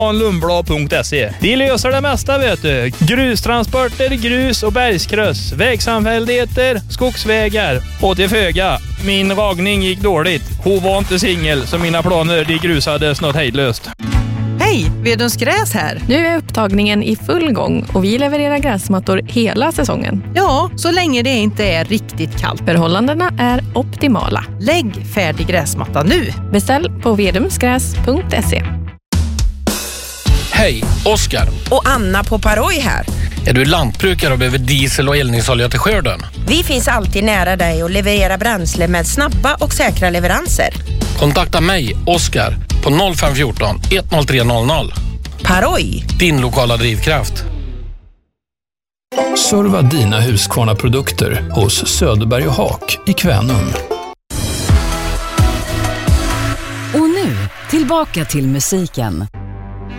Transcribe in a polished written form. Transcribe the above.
Lundblad.se. De löser det mesta, vet du. Grustransporter, grus och bergskryss, vägsamfälligheter, skogsvägar och till föga. Min ragning gick dåligt. Hon var inte singel, så mina planer de grusades något hejdlöst. Hej, Vedens gräs här. Nu är upptagningen i full gång och vi levererar gräsmattor hela säsongen. Ja, så länge det inte är riktigt kallt. Förhållandena är optimala. Lägg färdig gräsmatta nu. Beställ på vedumsgräs.se. Hej, Oskar. Och Anna på Paroj här. Är du lantbrukare och behöver diesel och eldningsolja till skörden? Vi finns alltid nära dig och levererar bränsle med snabba och säkra leveranser. Kontakta mig, Oskar, på 0514 10300. Paroj. Din lokala drivkraft. Serva dina Husqvarna-produkter hos Söderberg och Haak i Kvänum. Och nu, tillbaka till musiken.